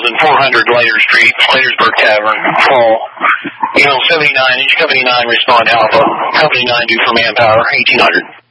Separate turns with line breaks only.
1400 Later Street, Latersburg Tavern, call. 79, Company 9, respond Alpha. Company 9 due for manpower, 1800.